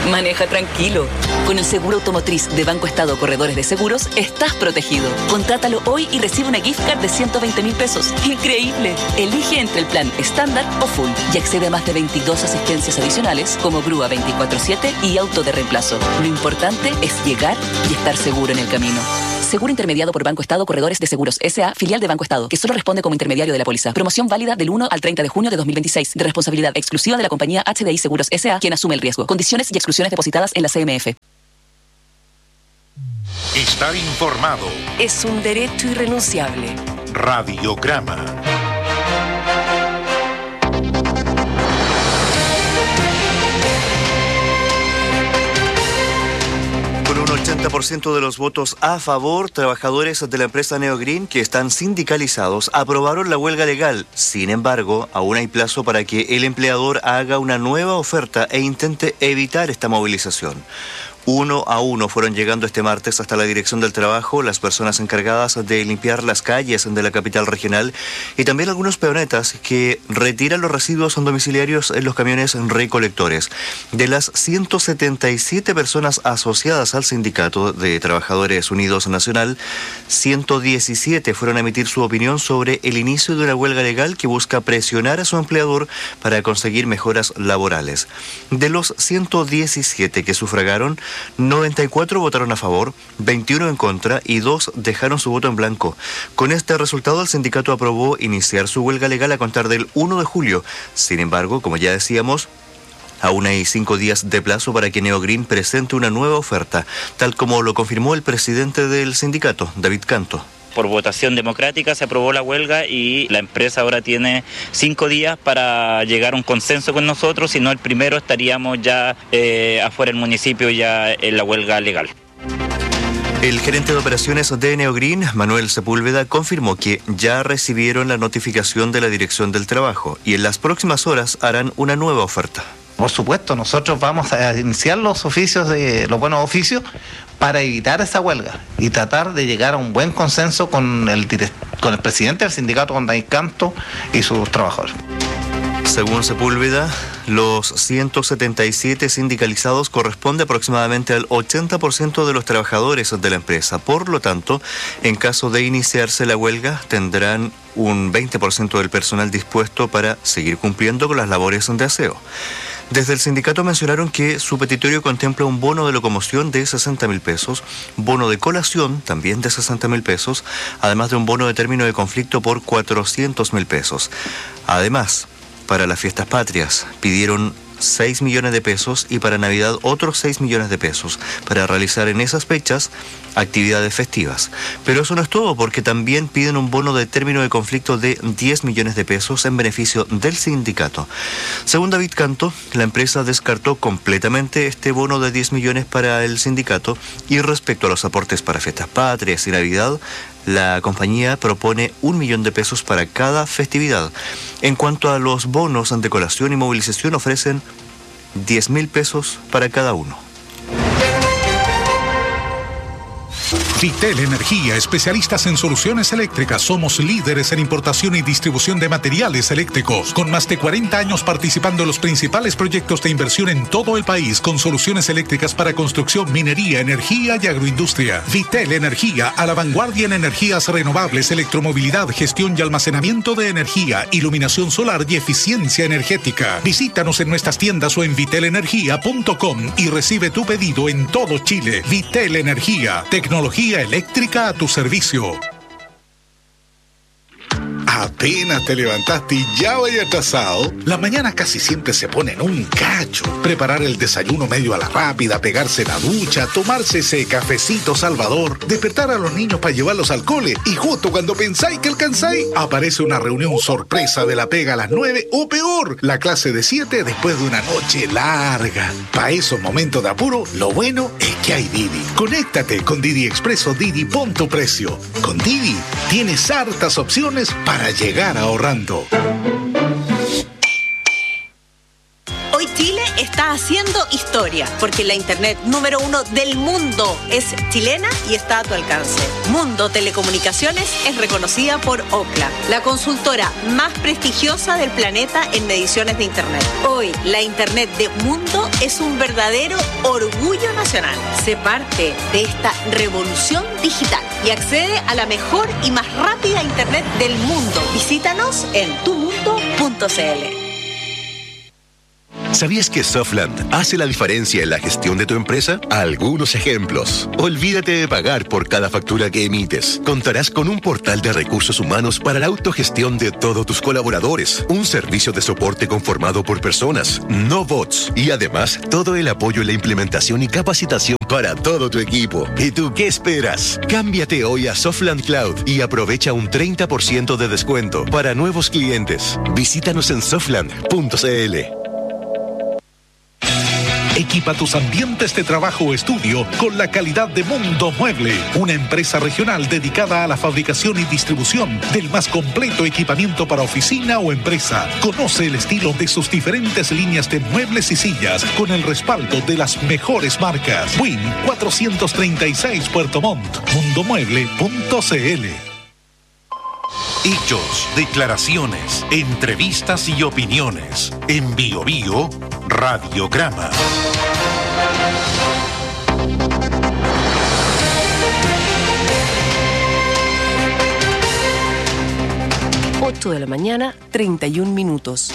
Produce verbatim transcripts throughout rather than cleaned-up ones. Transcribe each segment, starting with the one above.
Maneja tranquilo. Con el seguro automotriz de Banco Estado Corredores de Seguros, estás protegido. Contrátalo hoy y recibe una gift card de ciento veinte mil pesos. ¡Increíble! Elige entre el plan estándar o full y accede a más de veintidós asistencias adicionales como grúa veinticuatro siete y auto de reemplazo. Lo importante es llegar y estar seguro en el camino. Seguro intermediado por Banco Estado Corredores de Seguros S A, filial de Banco Estado, que solo responde como intermediario de la póliza. Promoción válida del uno al treinta de junio de dos mil veintiséis, de responsabilidad exclusiva de la compañía H D I Seguros S A, quien asume el riesgo. Condiciones y exclusiones depositadas en la C M F. Estar informado es un derecho irrenunciable. Radiograma. Con un ochenta por ciento de los votos a favor, trabajadores de la empresa Neogreen, que están sindicalizados, aprobaron la huelga legal. Sin embargo, aún hay plazo para que el empleador haga una nueva oferta e intente evitar esta movilización. Uno a uno fueron llegando este martes hasta la Dirección del Trabajo las personas encargadas de limpiar las calles de la capital regional y también algunos peonetas que retiran los residuos domiciliarios en los camiones recolectores. De las ciento setenta y siete personas asociadas al Sindicato de Trabajadores Unidos Nacional, ciento diecisiete fueron a emitir su opinión sobre el inicio de una huelga legal que busca presionar a su empleador para conseguir mejoras laborales. De los ciento diecisiete que sufragaron, noventa y cuatro votaron a favor, veintiuno en contra y dos dejaron su voto en blanco. Con este resultado, el sindicato aprobó iniciar su huelga legal a contar del uno de julio. Sin embargo, como ya decíamos, aún hay cinco días de plazo para que Neogreen presente una nueva oferta, tal como lo confirmó el presidente del sindicato, David Canto. Por votación democrática se aprobó la huelga y la empresa ahora tiene cinco días para llegar a un consenso con nosotros, si no el primero estaríamos ya eh, afuera del municipio ya en la huelga legal. El gerente de operaciones de Neogreen, Manuel Sepúlveda, confirmó que ya recibieron la notificación de la Dirección del Trabajo y en las próximas horas harán una nueva oferta. Por supuesto, nosotros vamos a iniciar los oficios de los buenos oficios para evitar esa huelga y tratar de llegar a un buen consenso con el direct- con el presidente del sindicato, con David Canto, y sus trabajadores. Según Sepúlveda, los ciento setenta y siete sindicalizados corresponde aproximadamente al ochenta por ciento de los trabajadores de la empresa. Por lo tanto, en caso de iniciarse la huelga, tendrán un veinte por ciento del personal dispuesto para seguir cumpliendo con las labores de aseo. Desde el sindicato mencionaron que su petitorio contempla un bono de locomoción de sesenta mil pesos, bono de colación también de sesenta mil pesos, además de un bono de término de conflicto por cuatrocientos mil pesos. Además, para las fiestas patrias pidieron seis millones de pesos y para Navidad otros seis millones de pesos para realizar en esas fechas actividades festivas. Pero eso no es todo, porque también piden un bono de término de conflicto de diez millones de pesos en beneficio del sindicato. Según David Canto, la empresa descartó completamente este bono de diez millones para el sindicato y respecto a los aportes para fiestas patrias y Navidad, la compañía propone un millón de pesos para cada festividad. En cuanto a los bonos de colación y movilización, ofrecen diez mil pesos para cada uno. Vitel Energía, especialistas en soluciones eléctricas. Somos líderes en importación y distribución de materiales eléctricos, con más de cuarenta años participando en los principales proyectos de inversión en todo el país, con soluciones eléctricas para construcción, minería, energía y agroindustria. Vitel Energía, a la vanguardia en energías renovables, electromovilidad, gestión y almacenamiento de energía, iluminación solar y eficiencia energética. Visítanos en nuestras tiendas o en vitel energía punto com y recibe tu pedido en todo Chile. Vitel Energía, tecnología eléctrica a tu servicio. Apenas te levantaste y ya vaya atrasado. La mañana casi siempre se pone en un cacho. Preparar el desayuno medio a la rápida, pegarse la ducha, tomarse ese cafecito salvador, despertar a los niños para llevarlos al cole y justo cuando pensáis que alcanzáis, aparece una reunión sorpresa de la pega a las nueve o peor, la clase de siete después de una noche larga. Para esos momentos de apuro, lo bueno es que hay Didi. Conéctate con Didi Express o Didi Pon tu Precio. Con Didi tienes hartas opciones para llegar ahorrando. Hoy Chile Chile está haciendo historia, porque la internet número uno del mundo es chilena y está a tu alcance. Mundo Telecomunicaciones es reconocida por Ookla, la consultora más prestigiosa del planeta en mediciones de internet. Hoy, la internet de Mundo es un verdadero orgullo nacional. Sé parte de esta revolución digital y accede a la mejor y más rápida internet del mundo. Visítanos en tu mundo punto c l. ¿Sabías que Softland hace la diferencia en la gestión de tu empresa? Algunos ejemplos. Olvídate de pagar por cada factura que emites. Contarás con un portal de recursos humanos para la autogestión de todos tus colaboradores. Un servicio de soporte conformado por personas, no bots. Y además, todo el apoyo en la implementación y capacitación para todo tu equipo. ¿Y tú qué esperas? Cámbiate hoy a Softland Cloud y aprovecha un treinta por ciento de descuento para nuevos clientes. Visítanos en softland punto c l. Equipa tus ambientes de trabajo o estudio con la calidad de Mundo Mueble, una empresa regional dedicada a la fabricación y distribución del más completo equipamiento para oficina o empresa. Conoce el estilo de sus diferentes líneas de muebles y sillas con el respaldo de las mejores marcas. Win cuatrocientos treinta y seis Puerto Montt, mundo mueble punto c l. Hechos, declaraciones, entrevistas y opiniones. En Bio Bio, Radiograma. ocho de la mañana, treinta y un minutos.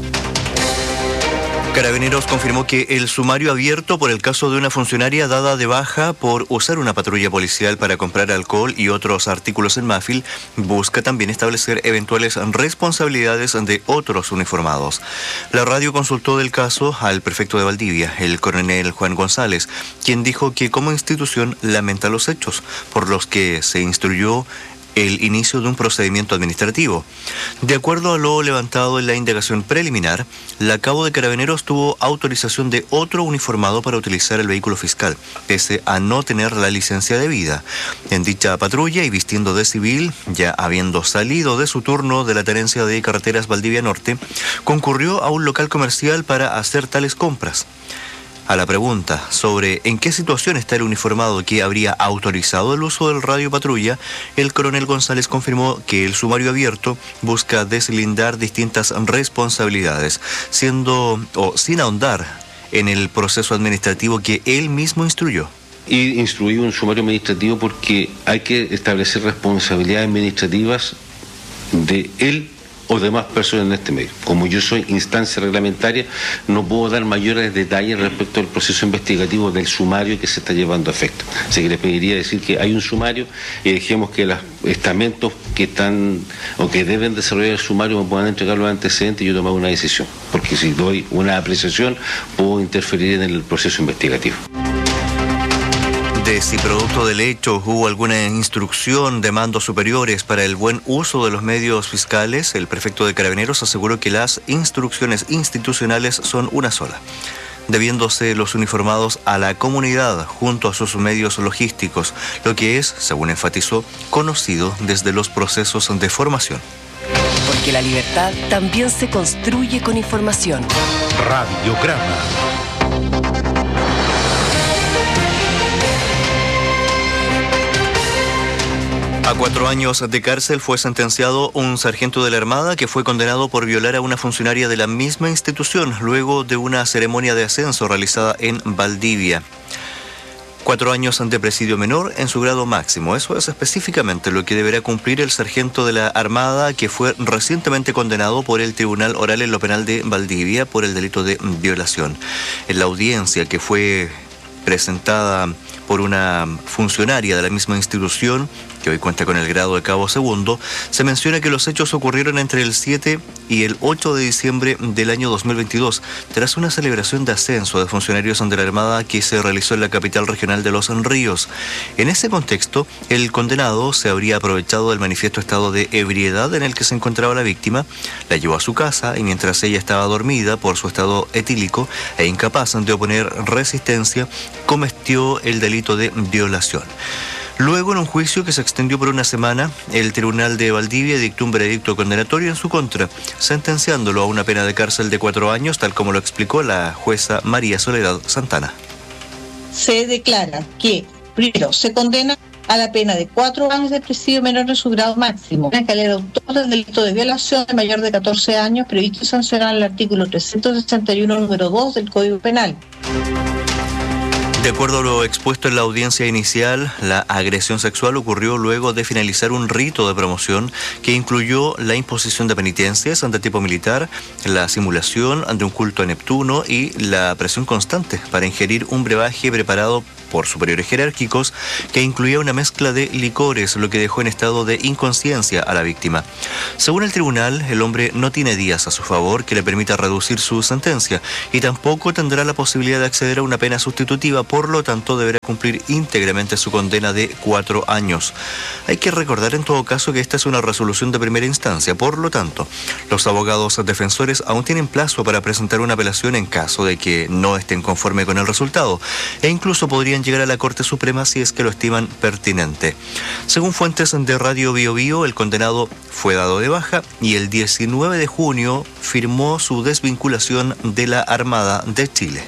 Carabineros confirmó que el sumario abierto por el caso de una funcionaria dada de baja por usar una patrulla policial para comprar alcohol y otros artículos en Mafil busca también establecer eventuales responsabilidades de otros uniformados. La radio consultó del caso al prefecto de Valdivia, el coronel Juan González, quien dijo que como institución lamenta los hechos por los que se instruyó el inicio de un procedimiento administrativo. De acuerdo a lo levantado en la indagación preliminar, la cabo de Carabineros tuvo autorización de otro uniformado para utilizar el vehículo fiscal, pese a no tener la licencia debida. En dicha patrulla y vistiendo de civil, ya habiendo salido de su turno de la tenencia de Carreteras Valdivia Norte, concurrió a un local comercial para hacer tales compras. A la pregunta sobre en qué situación está el uniformado que habría autorizado el uso del radio patrulla, el coronel González confirmó que el sumario abierto busca deslindar distintas responsabilidades, siendo o sin ahondar en el proceso administrativo que él mismo instruyó. Y instruir un sumario administrativo porque hay que establecer responsabilidades administrativas de él o demás personas en este medio. Como yo soy instancia reglamentaria, no puedo dar mayores detalles respecto al proceso investigativo del sumario que se está llevando a efecto. Así que les pediría decir que hay un sumario y dejemos que los estamentos que están o que deben desarrollar el sumario me puedan entregar los antecedentes y yo tomar una decisión. Porque si doy una apreciación, puedo interferir en el proceso investigativo. Si producto del hecho hubo alguna instrucción de mandos superiores para el buen uso de los medios fiscales, el prefecto de Carabineros aseguró que las instrucciones institucionales son una sola, debiéndose los uniformados a la comunidad junto a sus medios logísticos, lo que es, según enfatizó, conocido desde los procesos de formación. Porque la libertad también se construye con información. Radiograma. A cuatro años de cárcel fue sentenciado un sargento de la Armada que fue condenado por violar a una funcionaria de la misma institución luego de una ceremonia de ascenso realizada en Valdivia. Cuatro años de presidio menor en su grado máximo. Eso es específicamente lo que deberá cumplir el sargento de la Armada que fue recientemente condenado por el Tribunal Oral en lo Penal de Valdivia por el delito de violación. En la audiencia que fue presentada por una funcionaria de la misma institución, que hoy cuenta con el grado de cabo segundo, se menciona que los hechos ocurrieron entre el siete y el ocho de diciembre del año dos mil veintidós, tras una celebración de ascenso de funcionarios de la Armada que se realizó en la capital regional de Los Ríos. En ese contexto, el condenado se habría aprovechado del manifiesto estado de ebriedad en el que se encontraba la víctima, la llevó a su casa y mientras ella estaba dormida por su estado etílico e incapaz de oponer resistencia, cometió el delito de violación. Luego, en un juicio que se extendió por una semana, el Tribunal de Valdivia dictó un veredicto condenatorio en su contra, sentenciándolo a una pena de cárcel de cuatro años, tal como lo explicó la jueza María Soledad Santana. Se declara que, primero, se condena a la pena de cuatro años de presidio menor de su grado máximo, en que el autor del delito de violación de mayor de catorce años, previsto y sancionado en el artículo trescientos sesenta y uno, número dos del Código Penal. De acuerdo a lo expuesto en la audiencia inicial, la agresión sexual ocurrió luego de finalizar un rito de promoción que incluyó la imposición de penitencias ante tipo militar, la simulación ante un culto a Neptuno y la presión constante para ingerir un brebaje preparado por superiores jerárquicos que incluía una mezcla de licores, lo que dejó en estado de inconsciencia a la víctima. Según el tribunal, el hombre no tiene días a su favor que le permita reducir su sentencia y tampoco tendrá la posibilidad de acceder a una pena sustitutiva, por lo tanto deberá cumplir íntegramente su condena de cuatro años. Hay que recordar en todo caso que esta es una resolución de primera instancia, por lo tanto, los abogados defensores aún tienen plazo para presentar una apelación en caso de que no estén conforme con el resultado, e incluso podrían llegar a la Corte Suprema si es que lo estiman pertinente. Según fuentes de Radio Bio Bio, el condenado fue dado de baja y el diecinueve de junio firmó su desvinculación de la Armada de Chile.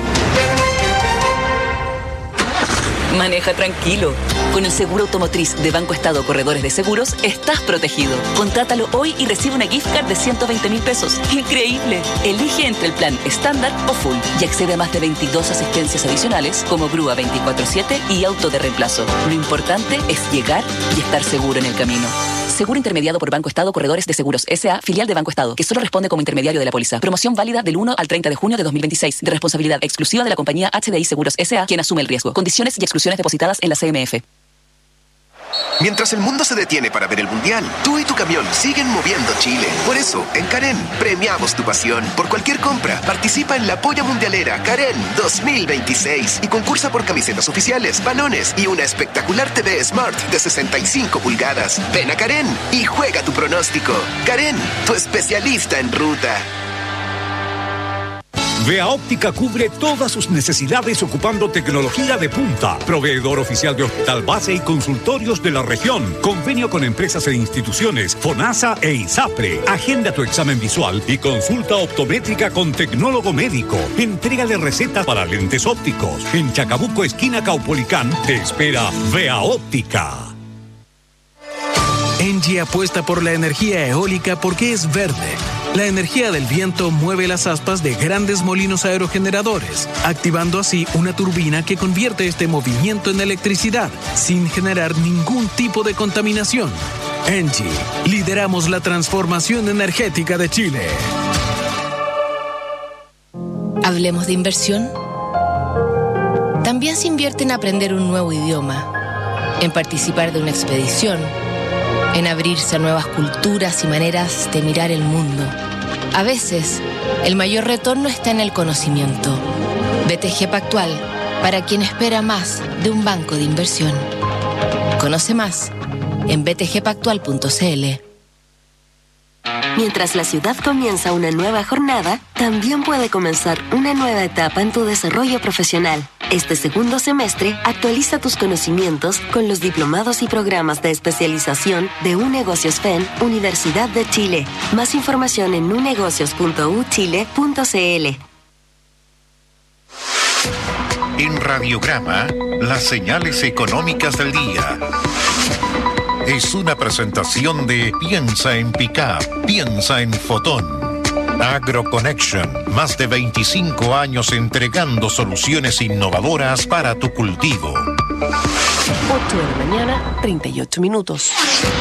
Maneja tranquilo. Con el seguro automotriz de Banco Estado Corredores de Seguros, estás protegido. Contrátalo hoy y recibe una gift card de ciento veinte mil pesos. ¡Increíble! Elige entre el plan estándar o full y accede a más de veintidós asistencias adicionales como grúa veinticuatro siete y auto de reemplazo. Lo importante es llegar y estar seguro en el camino. Seguro intermediado por Banco Estado Corredores de Seguros S A, filial de Banco Estado, que solo responde como intermediario de la póliza. Promoción válida del uno al treinta de junio de dos mil veintiséis, de responsabilidad exclusiva de la compañía H D I Seguros S A, quien asume el riesgo. Condiciones y exclusiones depositadas en la C M F. Mientras el mundo se detiene para ver el Mundial, tú y tu camión siguen moviendo Chile. Por eso, en Karen, premiamos tu pasión. Por cualquier compra, participa en la Polla Mundialera Karen dos mil veintiséis y concursa por camisetas oficiales, balones y una espectacular T V Smart de sesenta y cinco pulgadas. Ven a Karen y juega tu pronóstico. Karen, tu especialista en ruta. Vea Óptica cubre todas sus necesidades ocupando tecnología de punta. Proveedor oficial de hospital base y consultorios de la región. Convenio con empresas e instituciones, FONASA e ISAPRE. Agenda tu examen visual y consulta optométrica con tecnólogo médico. Entrégale recetas para lentes ópticos. En Chacabuco, esquina Caupolicán, te espera Vea Óptica. Engie apuesta por la energía eólica porque es verde. La energía del viento mueve las aspas de grandes molinos aerogeneradores, activando así una turbina que convierte este movimiento en electricidad, sin generar ningún tipo de contaminación. Engie, lideramos la transformación energética de Chile. Hablemos de inversión. También se invierte en aprender un nuevo idioma, en participar de una expedición, en abrirse a nuevas culturas y maneras de mirar el mundo. A veces, el mayor retorno está en el conocimiento. B T G Pactual, para quien espera más de un banco de inversión. Conoce más en b t g pactual punto c l. Mientras la ciudad comienza una nueva jornada, también puede comenzar una nueva etapa en tu desarrollo profesional. Este segundo semestre, actualiza tus conocimientos con los diplomados y programas de especialización de UNegocios F E N, Universidad de Chile. Más información en u negocios punto u chile punto c l. En Radiograma, las señales económicas del día. Es una presentación de Piensa en Pickup, piensa en Fotón. AgroConnection, más de veinticinco años entregando soluciones innovadoras para tu cultivo. ocho de la mañana, treinta y ocho minutos.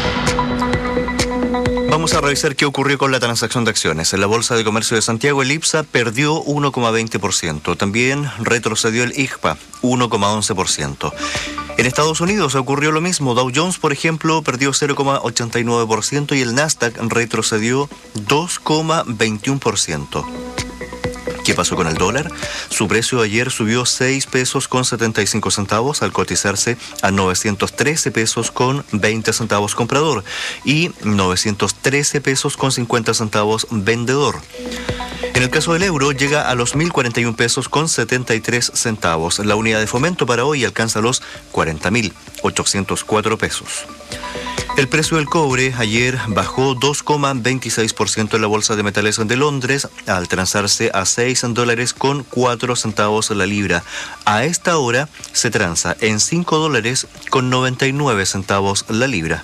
Vamos a revisar qué ocurrió con la transacción de acciones. En la Bolsa de Comercio de Santiago, el IPSA perdió uno coma veinte por ciento. También retrocedió el I G P A, uno coma once por ciento. En Estados Unidos ocurrió lo mismo. Dow Jones, por ejemplo, perdió cero coma ochenta y nueve por ciento y el Nasdaq retrocedió dos coma veintiuno por ciento. ¿Qué pasó con el dólar? Su precio ayer subió seis pesos con setenta y cinco centavos al cotizarse a novecientos trece pesos con veinte centavos comprador y novecientos trece pesos con cincuenta centavos vendedor. En el caso del euro llega a los mil cuarenta y un pesos con setenta y tres centavos. La unidad de fomento para hoy alcanza los cuarenta mil ochocientos cuatro pesos. El precio del cobre ayer bajó dos coma veintiséis por ciento en la Bolsa de Metales de Londres al transarse a seis dólares con cuatro centavos la libra. A esta hora se transa en cinco dólares con noventa y nueve centavos la libra.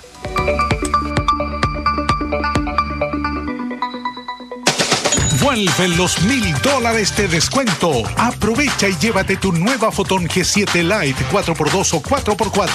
Vuelven los mil dólares de descuento. Aprovecha y llévate tu nueva Fotón G siete Lite cuatro por dos o cuatro por cuatro